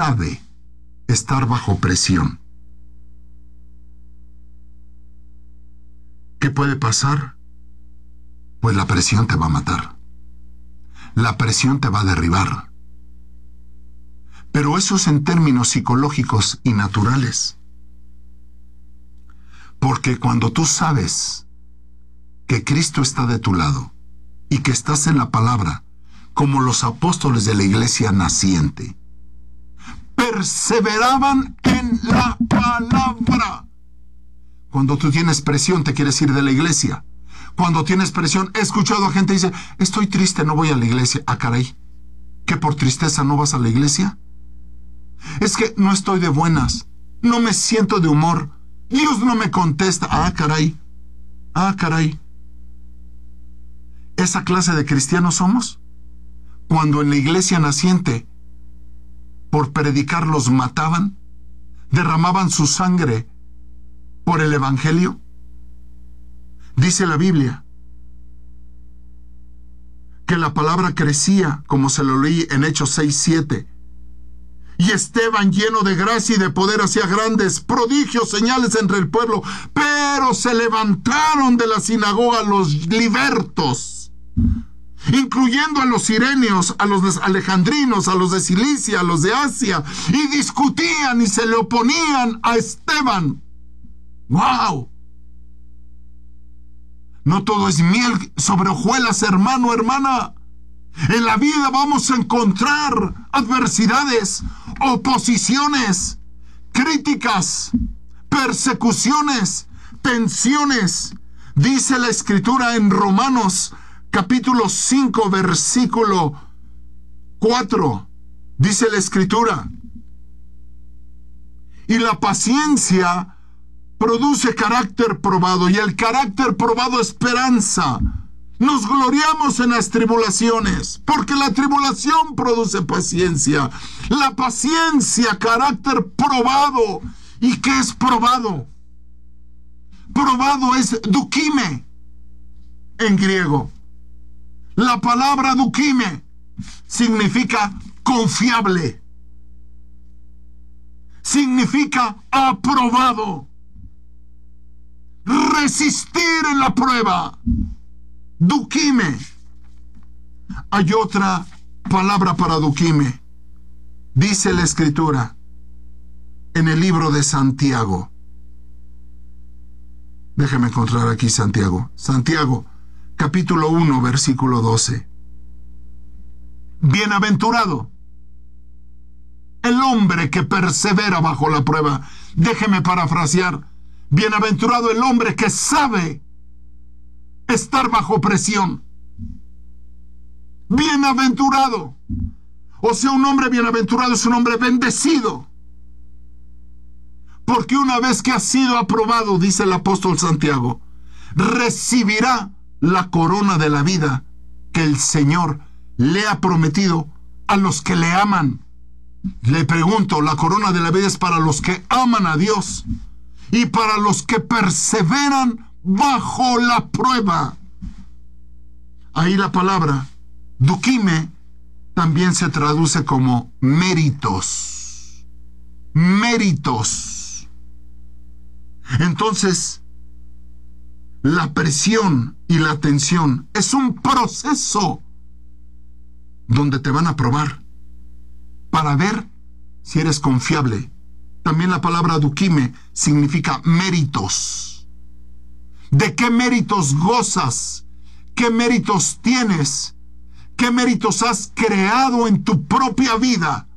sabe estar bajo presión, ¿qué puede pasar? Pues la presión te va a matar. La presión te va a derribar. Pero eso es en términos psicológicos y naturales. Porque cuando tú sabes que Cristo está de tu lado y que estás en la palabra, como los apóstoles de la iglesia naciente, perseveraban en la palabra. Cuando tú tienes presión, te quieres ir de la iglesia. Cuando tienes presión, he escuchado a gente que dice, estoy triste, no voy a la iglesia. Ah, caray, ¿que por tristeza no vas a la iglesia? Es que no estoy de buenas, no me siento de humor, Dios no me contesta. Ah, caray, ah, caray. ¿Esa clase de cristianos somos? Cuando en la iglesia naciente, por predicar los mataban, derramaban su sangre por el evangelio. Dice la Biblia que la palabra crecía, como se lo leí en Hechos 6:7. Y Esteban, lleno de gracia y de poder, hacía grandes prodigios, señales entre el pueblo. Pero se levantaron de la sinagoga los libertos, incluyendo a los sirenios, a los alejandrinos, a los de Cilicia, a los de Asia, y discutían y se le oponían a Esteban. ¡Wow! No todo es miel sobre hojuelas, hermano, hermana. En la vida vamos a encontrar adversidades, oposiciones, críticas, persecuciones, tensiones. Dice la Escritura en Romanos capítulo 5, versículo 4. Dice la Escritura: y la paciencia produce carácter probado, y el carácter probado esperanza. Nos gloriamos en las tribulaciones, porque la tribulación produce paciencia. La paciencia, carácter probado. ¿Y qué es probado? Probado es dukime en griego. La palabra dukime significa confiable. Significa aprobado. Resistir en la prueba. Dukime. Hay otra palabra para dukime. Dice la Escritura en el libro de Santiago. Déjeme encontrar aquí Santiago. Santiago, capítulo 1, versículo 12. Bienaventurado el hombre que persevera bajo la prueba. Déjeme parafrasear. Bienaventurado el hombre que sabe estar bajo presión. Bienaventurado. O sea, un hombre bienaventurado es un hombre bendecido. Porque una vez que ha sido aprobado, dice el apóstol Santiago, recibirá la corona de la vida que el Señor le ha prometido a los que le aman. Le pregunto, la corona de la vida es para los que aman a Dios y para los que perseveran bajo la prueba. Ahí la palabra dukime también se traduce como méritos. Méritos. Entonces, la presión y la tensión es un proceso donde te van a probar para ver si eres confiable. También la palabra dukime significa méritos. ¿De qué méritos gozas? ¿Qué méritos tienes? ¿Qué méritos has creado en tu propia vida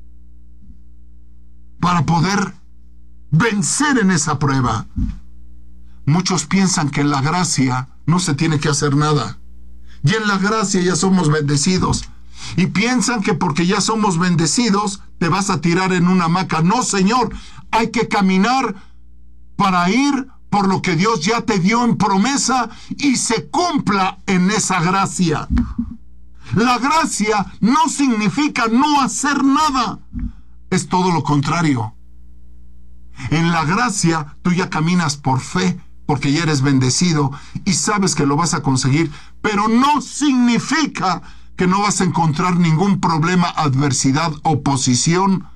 para poder vencer en esa prueba? Muchos piensan que en la gracia no se tiene que hacer nada. Y en la gracia ya somos bendecidos. Y piensan que porque ya somos bendecidos te vas a tirar en una hamaca. No, Señor, hay que caminar para ir por lo que Dios ya te dio en promesa y se cumpla en esa gracia. La gracia no significa no hacer nada. Es todo lo contrario. En la gracia tú ya caminas por fe, porque ya eres bendecido y sabes que lo vas a conseguir, pero no significa que no vas a encontrar ningún problema, adversidad, oposición